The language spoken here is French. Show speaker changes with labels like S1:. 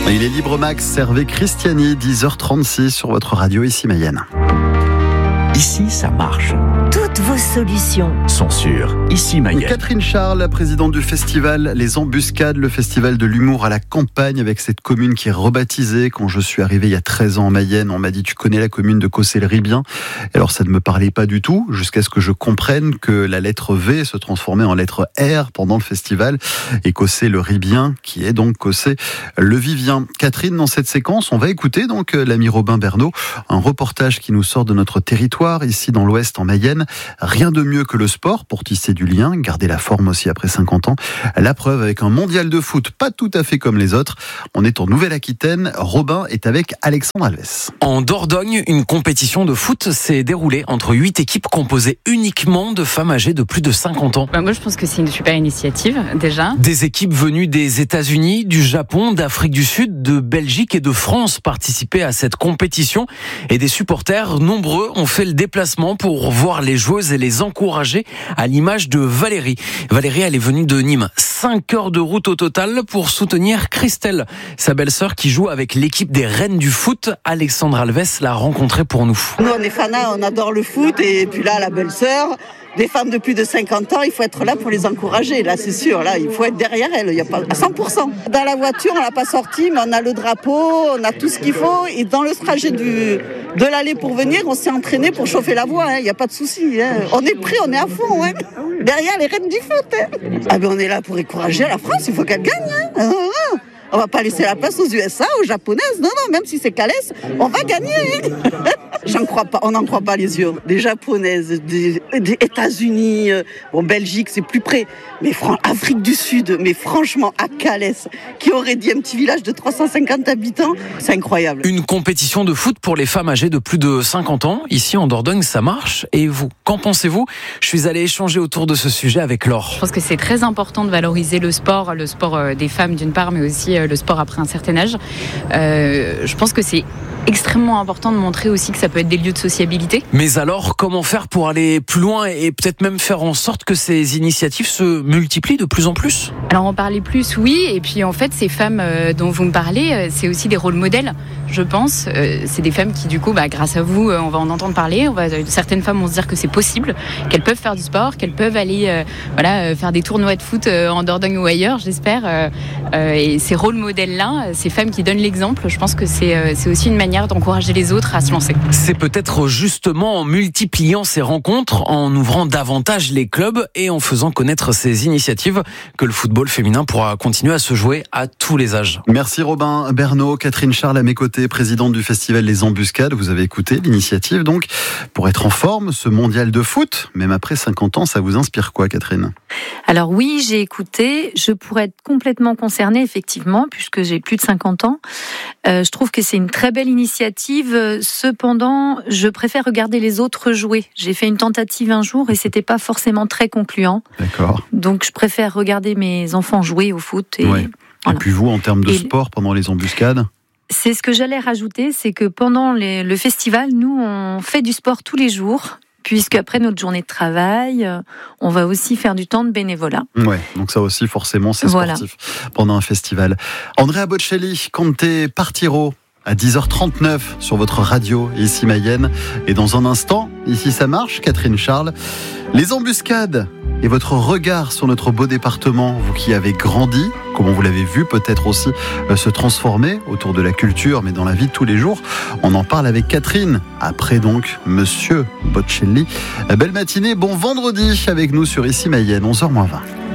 S1: Il est libre Max, Hervé Christiani, 10h36 sur votre radio ici Mayenne.
S2: Ici, ça marche.
S3: Toutes vos solutions
S2: Sont sur Ici Mayenne.
S1: Catherine Charles, la présidente du festival Les Embuscades, le festival de l'humour à la campagne avec cette commune qui est rebaptisée. Quand je suis arrivé il y a 13 ans en Mayenne, on m'a dit tu connais la commune de Cossé-le-Ribien. Alors ça ne me parlait pas du tout jusqu'à ce que je comprenne que la lettre V se transformait en lettre R pendant le festival et Cossé-le-Ribien qui est donc Cossé-le-Vivien. Catherine, dans cette séquence, on va écouter donc l'ami Robin Bernot, un reportage qui nous sort de notre territoire ici dans l'Ouest en Mayenne. Rien de mieux que le sport pour tisser du lien, garder la forme aussi après 50 ans. La preuve avec un mondial de foot pas tout à fait comme les autres. On est en Nouvelle-Aquitaine. Robin est avec Alexandre Alves.
S4: En Dordogne, une compétition de foot s'est déroulée entre 8 équipes composées uniquement de femmes âgées de plus de 50 ans.
S5: Moi, je pense que c'est une super initiative, déjà.
S4: Des équipes venues des États-Unis, du Japon, d'Afrique du Sud, de Belgique et de France participaient à cette compétition. Et des supporters nombreux ont fait le déplacement pour voir les joueuses et les encourager, à l'image de Valérie. Valérie, elle est venue de Nîmes. 5 heures de route au total pour soutenir Christelle, sa belle-sœur qui joue avec l'équipe des Reines du foot. Alexandre Alves l'a rencontrée pour nous.
S6: Nous, on est fanas, on adore le foot. Et puis là, la belle-sœur, des femmes de plus de 50 ans, il faut être là pour les encourager. Là, c'est sûr, là, il faut être derrière elles. Il y a pas à 100%. Dans la voiture, on l'a pas sorti, mais on a le drapeau, on a tout ce qu'il faut. Et dans le trajet de l'aller pour venir, on s'est entraîné pour chauffer la voie. Il n'y a pas de souci. On est prêt, on est à fond. Derrière les Reines du foot. Ah ben, on est là pour encourager la France. Il faut qu'elle gagne. On va pas laisser la place aux USA, aux Japonaises. Non, même si c'est Calès, on va gagner. J'en crois pas, on n'en croit pas les yeux. Des Japonaises, des États-Unis, Belgique, c'est plus près. Mais Afrique du Sud, mais franchement, à Calès, qui aurait dit un petit village de 350 habitants, c'est incroyable.
S4: Une compétition de foot pour les femmes âgées de plus de 50 ans. Ici, en Dordogne, ça marche. Et vous, qu'en pensez-vous ? Je suis allé échanger autour de ce sujet avec Laure.
S5: Je pense que c'est très important de valoriser le sport des femmes d'une part, mais aussi le sport après un certain âge. Je pense que c'est extrêmement important de montrer aussi que ça peut être des lieux de sociabilité.
S4: Mais alors, comment faire pour aller plus loin et peut-être même faire en sorte que ces initiatives se multiplient de plus en plus ?
S5: Alors en parler plus, oui. Et puis en fait, ces femmes dont vous me parlez, c'est aussi des rôles modèles, je pense. C'est des femmes qui, du coup, grâce à vous, on va en entendre parler. Certaines femmes vont se dire que c'est possible, qu'elles peuvent faire du sport, qu'elles peuvent aller faire des tournois de foot en Dordogne ou ailleurs, j'espère. Et ces rôles modèles-là, ces femmes qui donnent l'exemple, je pense que c'est aussi une manière d'encourager les autres à se lancer.
S4: C'est peut-être justement en multipliant ces rencontres, en ouvrant davantage les clubs et en faisant connaître ces initiatives que le football féminin pourra continuer à se jouer à tous les âges.
S1: Merci Robin Bernot, Catherine Charles à mes côtés, présidente du festival Les Embuscades. Vous avez écouté l'initiative donc pour être en forme, ce mondial de foot, même après 50 ans, ça vous inspire quoi Catherine ?
S7: Alors oui, j'ai écouté, je pourrais être complètement concernée effectivement puisque j'ai plus de 50 ans. Je trouve que c'est une très belle initiative. Cependant, je préfère regarder les autres jouer. J'ai fait une tentative un jour et c'était pas forcément très concluant.
S1: D'accord.
S7: Donc je préfère regarder mes enfants jouer au foot. Et,
S1: ouais.
S7: voilà.
S1: Et puis vous, en termes de sport, pendant les embuscades ?
S7: C'est ce que j'allais rajouter, c'est que pendant le festival, nous, on fait du sport tous les jours. Puisque après notre journée de travail, on va aussi faire du temps de bénévolat.
S1: Ouais, donc ça aussi, forcément, c'est sportif pendant un festival. Andrea Bocelli, Conte Partiro, à 10h39 sur votre radio, ici Mayenne. Et dans un instant, ici ça marche, Catherine Charles, les embuscades et votre regard sur notre beau département, vous qui avez grandi, comment vous l'avez vu peut-être aussi se transformer autour de la culture, mais dans la vie de tous les jours. On en parle avec Catherine. Après donc, Monsieur Bocelli. Belle matinée, bon vendredi avec nous sur Ici Mayenne, 11h-20.